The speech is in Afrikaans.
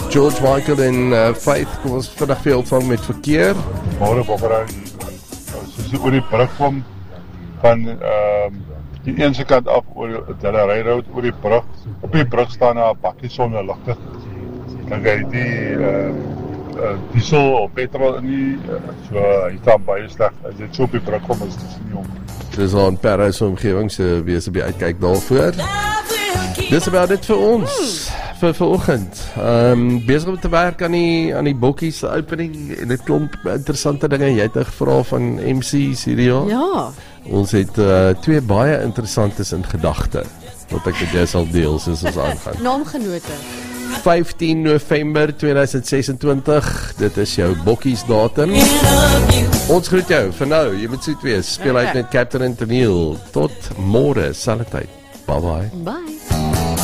George Michael en Faith, kom ons vandag vir jou opvang met verkeer. Môre Bokkerang, soos oor die brug van die ene kant af oor die Delray Road oor die brug. Op die brug staan 'n bakkie sonder ligte. Dan jy die diesel of petrol in die so hy staan baie sleg. As jy so op die brug kom is dit nie om. Dis aan Paris omgewing, so wees op die uitkyk daarvoor. Dis about dit vir ons vir vanoggend. Besig om te werk aan die bokkies opening en 'n klomp interessante dinge. Jy het 'n gevra van MC's hierdie jaar. Ja. Ons het twee baie interessantes in gedagte wat ek met jou sal deel soos ons aangaan. Naamgenote. 15 November 2026. Dit is jou bokkies datum. Ons groet jou vir nou. Jy moet soet wees. Speel uit met Captain en Tennille. Tot môre, selfde tyd. Bye bye. Bye.